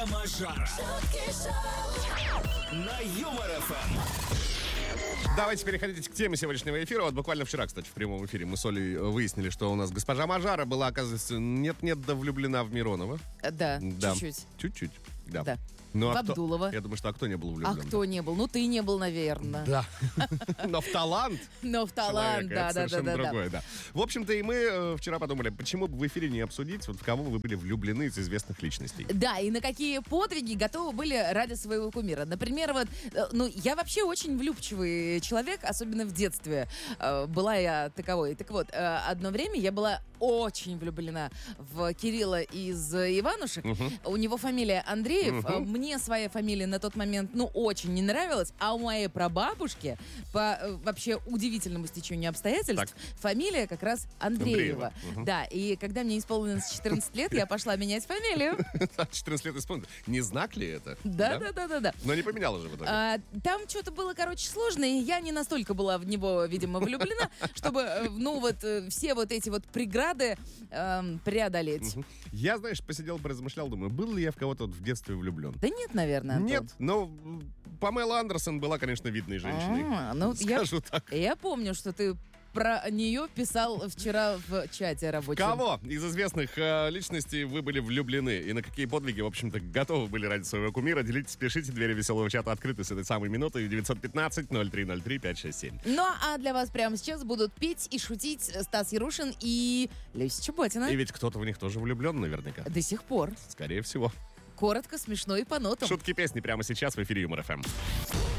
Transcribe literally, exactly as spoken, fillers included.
Мажара на Юмор эф эм. Давайте переходить к теме сегодняшнего эфира. Вот буквально вчера, кстати, в прямом эфире мы с Олей выяснили, что у нас госпожа Мажара была, оказывается, нет-нет, да влюблена в Миронова. Да, Да. чуть-чуть. Чуть-чуть, да. Да. Ну, в а кто- Абдулова. Я думаю, что а кто не был А влюблен? кто не был? Ну, ты не был, наверное. Да. Но в талант Но в талант, человека, да, это да, да, совершенно да, да. другое, да. В общем-то, и мы э, вчера подумали, почему бы в эфире не обсудить, вот в кого вы были влюблены из известных личностей. Да, и на какие подвиги готовы были ради своего кумира. Например, вот, э, ну, я вообще очень влюбчивый человек, особенно в детстве. Э, Была я таковой. Так вот, э, одно время я была очень влюблена в Кирилла из Иванушек. У него фамилия Андреев. Э, Мне своя фамилия на тот момент, ну, очень не нравилась. А у моей прабабушки, по э, вообще удивительному стечению обстоятельств, Так. фамилия как раз Андреева. Андреева. Мгм. Да, и когда мне исполнилось четырнадцать лет, я пошла менять фамилию. четырнадцать лет исполнилось. Не знак ли это? Да, да, да, да, да. Но не поменяла же в итоге. А, там что-то было, короче, сложно, и я не настолько была в него, видимо, влюблена, чтобы, э, ну, вот э, все вот эти вот преграды эм, преодолеть. Я, знаешь, посидел, поразмышлял, думаю, был ли я в кого-то вот в детстве влюблен? Да нет, наверное, Антон. Нет, но Памела Андерсон была, конечно, видной женщиной. А, ну, я, Скажу так. я помню, что ты про нее писал вчера в чате рабочем. Кого из известных э, личностей вы были влюблены? И на какие подвиги, в общем-то, готовы были ради своего кумира? Делитесь, пишите. Двери веселого чата открыты с этой самой минуты. девятьсот пятнадцать ноль три ноль три пять шесть семь. Ну, а для вас прямо сейчас будут петь и шутить Стас Ярушин и Люся Чеботина. И ведь кто-то в них тоже влюблен наверняка. До сих пор. Скорее всего. Коротко, смешно и по нотам. Шутки песни прямо сейчас в эфире Юмор эф эм.